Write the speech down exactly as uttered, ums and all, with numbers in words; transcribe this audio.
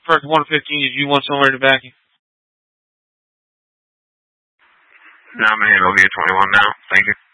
First one fifteen, did you want somewhere to back you? No, I'm going to handle V twenty-one now. Thank you.